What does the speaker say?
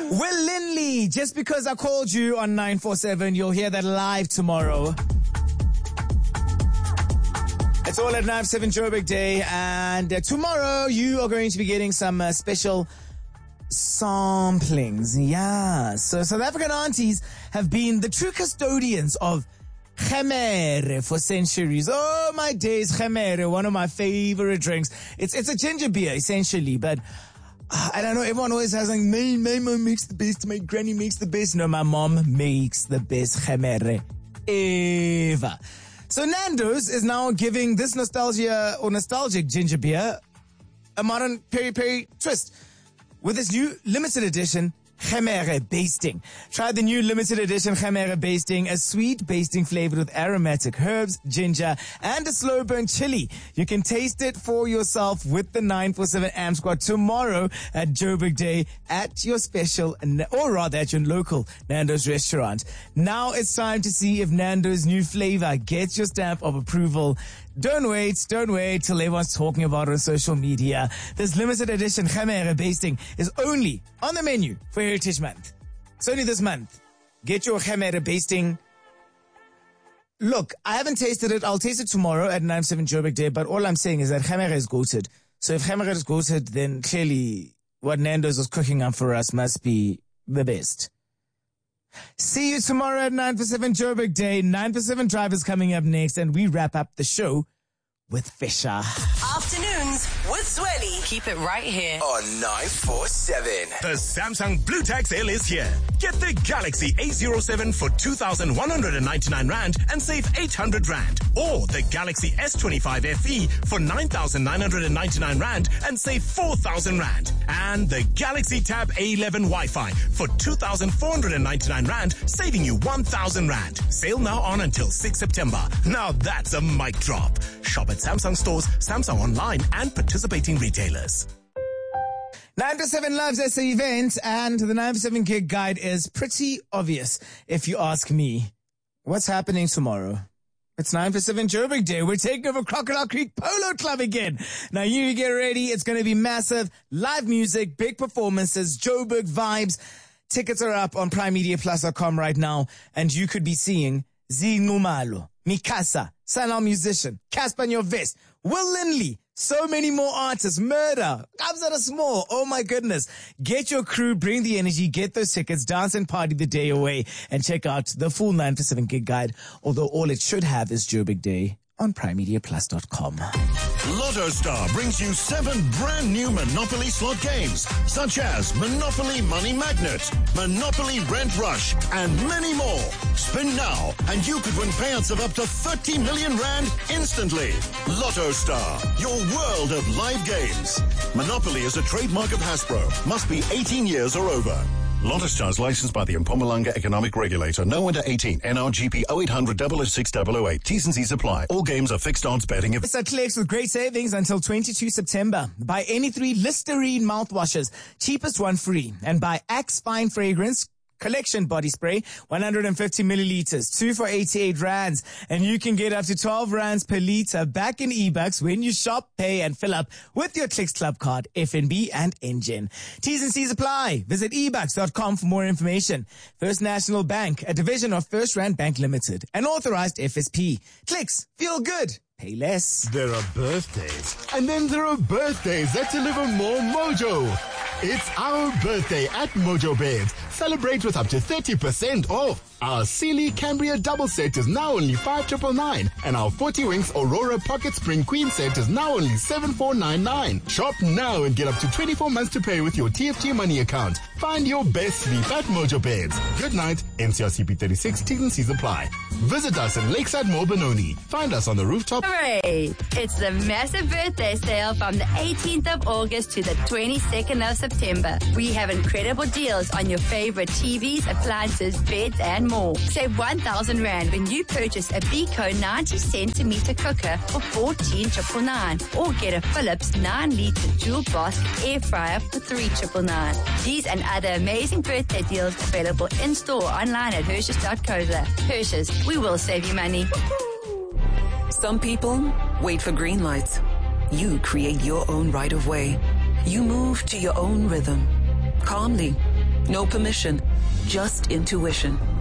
Will Linley, just because I called you on 947, you'll hear that live tomorrow. It's all at 947 Joburg Day, and tomorrow you are going to be getting some special samplings. Yeah, so South African aunties have been the true custodians of Gemere for centuries. Oh my days, Gemere, one of my favorite drinks. It's a ginger beer essentially, but I don't know, everyone always has like, my mom makes the best, my granny makes the best. No, my mom makes the best Gemere ever. So Nando's is now giving this nostalgic ginger beer a modern peri-peri twist with this new limited edition Gemere basting. Try the new limited edition Gemere basting, a sweet basting flavored with aromatic herbs, ginger, and a slow burn chili. You can taste it for yourself with the 947 Am Squad tomorrow at Joburg Day at your special, or rather at your local Nando's restaurant. Now it's time to see if Nando's new flavor gets your stamp of approval. Don't wait till everyone's talking about it on social media. This limited edition Gemere basting is only on the menu for Heritage Month. It's only this month. Get your Gemere basting. Look, I haven't tasted it. I'll taste it tomorrow at 947 Joburg Day, but all I'm saying is that Gemere is goated. So if Gemere is goated, then clearly what Nando's was cooking up for us must be the best. See you tomorrow at 947 Joburg Day. 947 Drive is coming up next, and we wrap up the show with Fisher. Afternoons with Zweli. Keep it right here on 947. The Samsung Blue Tag sale is here. Get the Galaxy A07 for 2,199 Rand and save 800 Rand. Or the Galaxy S25 FE for 9,999 Rand and save 4,000 Rand. And the Galaxy Tab A11 Wi-Fi for 2,499 Rand, saving you 1,000 Rand. Sale now on until 6 September. Now that's a mic drop. Shop at Samsung stores, Samsung online, and participating retailers. 947 loves SA event, and the 947 gig guide is pretty obvious if you ask me. What's happening tomorrow? It's 947 Joburg Day. We're taking over Crocodile Creek Polo Club again. Now you get ready. It's going to be massive. Live music, big performances, Joburg vibes. Tickets are up on primemediaplus.com right now, and you could be seeing Zinumalo, Mikasa, Sanal Musician, Casper Nyovest, Will Linley, so many more artists, Murder, Kabza the Small. Oh my goodness. Get your crew, bring the energy, get those tickets, dance and party the day away, and check out the full 947 gig guide, although all it should have is Joburg Day on primemediaplus.com. Lotto Star brings you 7 brand new Monopoly slot games, such as Monopoly Money Magnet, Monopoly Rent Rush, and many more. Spin now, and you could win payouts of up to 30 million Rand instantly. Lotto Star, your world of live games. Monopoly is a trademark of Hasbro. Must be 18 years or over. Lotto Stars licensed by the Mpumalanga Economic Regulator. No under 18. NRGP 0800 006 T's and C's apply. All games are fixed odds betting. It's at Clicks with great savings until 22 September. Buy any 3 Listerine mouthwashes, cheapest one free. And buy Axe Fine Fragrance Collection Body Spray, 150 milliliters, 2 for 88 rands. And you can get up to 12 rands per liter back in eBucks when you shop, pay, and fill up with your Clicks Club card, FNB, and Engine. T's and C's apply. Visit ebucks.com for more information. First National Bank, a division of First Rand Bank Limited, an authorized FSP. Clicks, feel good. Pay less. There are birthdays, and then there are birthdays that deliver more mojo. It's our birthday at Mojo Beds. Celebrate with up to 30% off. Our Sealy Cambria double set is now only 5,999, and our 40 Winks Aurora Pocket Spring Queen set is now only 7,499. Shop now and get up to 24 months to pay with your TFG money account. Find your best sleep at Mojo Beds. Good night. NCRCP 36 T's and C's apply. Visit us in Lakeside Mall Benoni. Find us on the rooftop. Hooray! It's the massive birthday sale from the 18th of August to the 22nd of September. We have incredible deals on your favorite TVs, appliances, beds, and more. Save 1,000 Rand when you purchase a Beko 90 centimeter cooker for 14,999, or get a Philips 9-liter dual basket air fryer for 3,999. These and other amazing birthday deals available in store online at Hershey's.co.za. Hershey's, we will save you money. Some people wait for green lights. You create your own right of way. You move to your own rhythm. Calmly, No permission, just intuition.